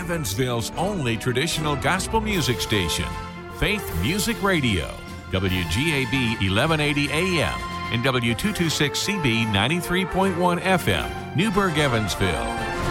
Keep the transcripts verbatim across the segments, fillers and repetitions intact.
Evansville's only traditional gospel music station, Faith Music Radio, W G A B eleven eighty A M and W two twenty-six C B ninety-three point one F M, Newburgh, Evansville.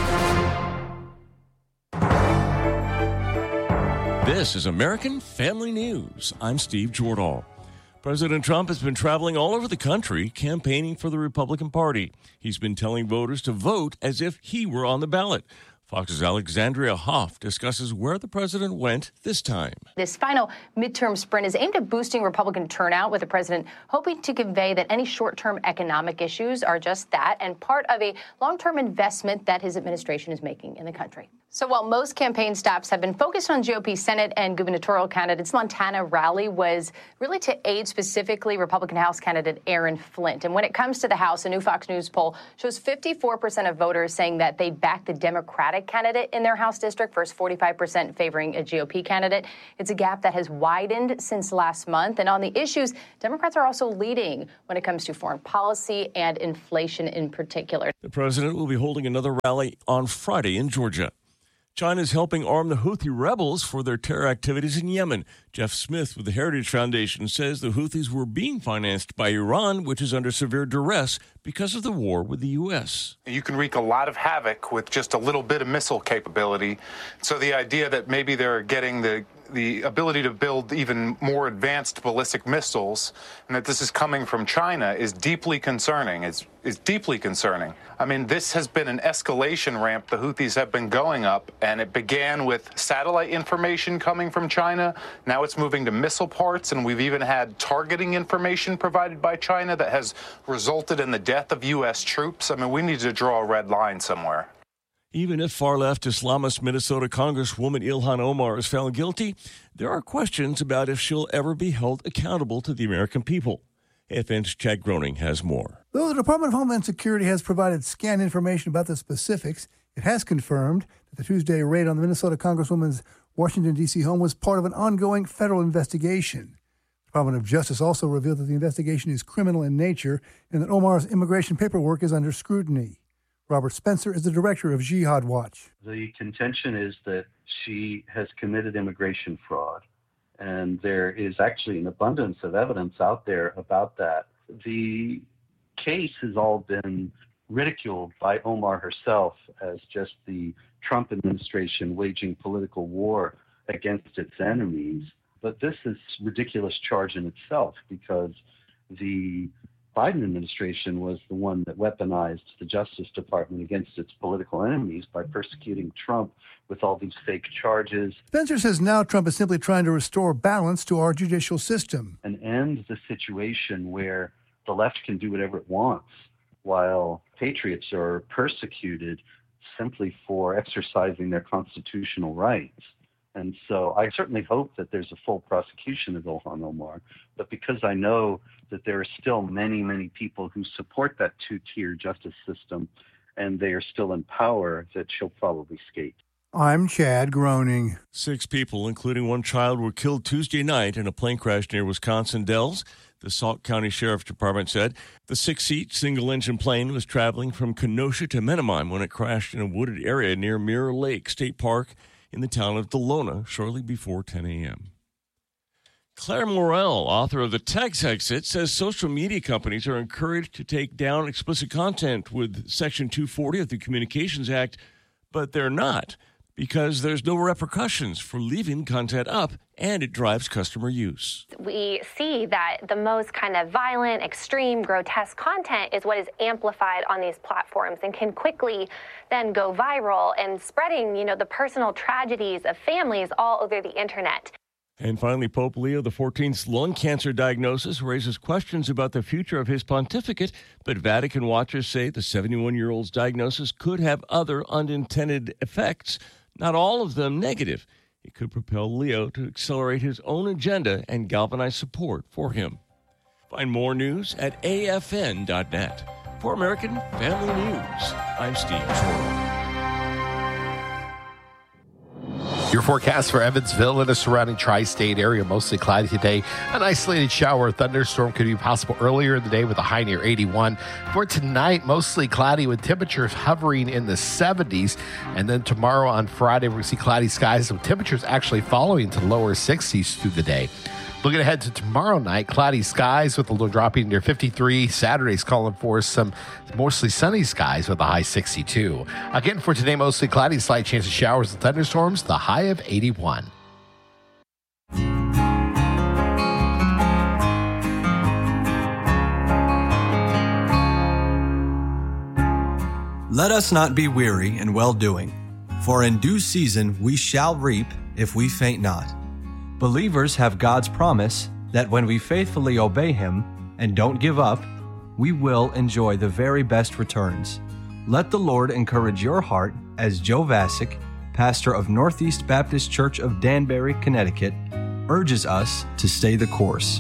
This is American Family News. I'm Steve Jordahl. President Trump has been traveling all over the country campaigning for the Republican Party. He's been telling voters to vote as if he were on the ballot. Fox's Alexandria Hoff discusses where the president went this time. This final midterm sprint is aimed at boosting Republican turnout, with the president hoping to convey that any short-term economic issues are just that and part of a long-term investment that his administration is making in the country. So while most campaign stops have been focused on G O P Senate and gubernatorial candidates, Montana rally was really to aid specifically Republican House candidate Aaron Flint. And when it comes to the House, a new Fox News poll shows fifty-four percent of voters saying that they'd back the Democratic candidate in their House district versus forty-five percent favoring a G O P candidate. It's a gap that has widened since last month. And on the issues, Democrats are also leading when it comes to foreign policy and inflation in particular. The president will be holding another rally on Friday in Georgia. China is helping arm the Houthi rebels for their terror activities in Yemen. Jeff Smith with the Heritage Foundation says the Houthis were being financed by Iran, which is under severe duress because of the war with the U S. You can wreak a lot of havoc with just a little bit of missile capability. So the idea that maybe they're getting the the ability to build even more advanced ballistic missiles, and that this is coming from China, is deeply concerning. It's, it's deeply concerning. I mean, this has been an escalation ramp the Houthis have been going up, and it began with satellite information coming from China. Now it's moving to missile parts, and we've even had targeting information provided by China that has resulted in the death of U S troops. I mean, we need to draw a red line somewhere. Even if far-left Islamist Minnesota Congresswoman Ilhan Omar is found guilty, there are questions about if she'll ever be held accountable to the American people. A F N's Chad Groening has more. Though the Department of Homeland Security has provided scant information about the specifics, it has confirmed that the Tuesday raid on the Minnesota Congresswoman's Washington, D C home was part of an ongoing federal investigation. The Department of Justice also revealed that the investigation is criminal in nature and that Omar's immigration paperwork is under scrutiny. Robert Spencer is the director of Jihad Watch. The contention is that she has committed immigration fraud, and there is actually an abundance of evidence out there about that. The case has all been ridiculed by Omar herself as just the Trump administration waging political war against its enemies. But this is a ridiculous charge in itself, because the Biden administration was the one that weaponized the Justice Department against its political enemies by persecuting Trump with all these fake charges. Spencer says now Trump is simply trying to restore balance to our judicial system and end the situation where the left can do whatever it wants while patriots are persecuted simply for exercising their constitutional rights. And so I certainly hope that there's a full prosecution of Ilhan Omar, but because I know that there are still many, many people who support that two-tier justice system, and they are still in power, that she'll probably skate. I'm Chad Groening. Six people, including one child, were killed Tuesday night in a plane crash near Wisconsin Dells. The Sauk County Sheriff's Department said the six-seat, single-engine plane was traveling from Kenosha to Menamine when it crashed in a wooded area near Mirror Lake State Park in the town of Delona shortly before ten a.m. Claire Morrell, author of The Tax Exit, says social media companies are encouraged to take down explicit content with Section two forty of the Communications Act, but they're not, because there's no repercussions for leaving content up, and it drives customer use. We see that the most kind of violent, extreme, grotesque content is what is amplified on these platforms and can quickly then go viral and spreading, you know, the personal tragedies of families all over the internet. And finally, Pope Leo the fourteenth's lung cancer diagnosis raises questions about the future of his pontificate, but Vatican watchers say the seventy-one-year-old's diagnosis could have other unintended effects, not all of them negative. It could propel Leo to accelerate his own agenda and galvanize support for him. Find more news at A F N dot net. For American Family News, I'm Steve Jordahl. Your forecast for Evansville and the surrounding tri-state area, mostly cloudy today. An isolated shower or thunderstorm could be possible earlier in the day with a high near eighty-one. For tonight, mostly cloudy with temperatures hovering in the seventies. And then tomorrow on Friday, we're going to see cloudy skies with temperatures actually falling to lower sixties through the day. Looking ahead to tomorrow night, cloudy skies with a low dropping near fifty-three. Saturday's calling for some mostly sunny skies with a high sixty-two. Again, for today, mostly cloudy, slight chance of showers and thunderstorms, the high of eighty-one. Let us not be weary in well-doing, for in due season we shall reap if we faint not. Believers have God's promise that when we faithfully obey Him and don't give up, we will enjoy the very best returns. Let the Lord encourage your heart as Joe Vasick, pastor of Northeast Baptist Church of Danbury, Connecticut, urges us to stay the course.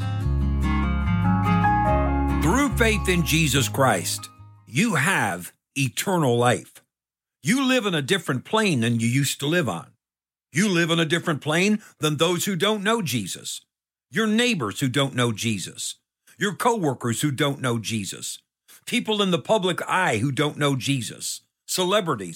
Through faith in Jesus Christ, you have eternal life. You live on a different plane than you used to live on. You live on a different plane than those who don't know Jesus. Your neighbors who don't know Jesus. Your coworkers who don't know Jesus. People in the public eye who don't know Jesus. Celebrities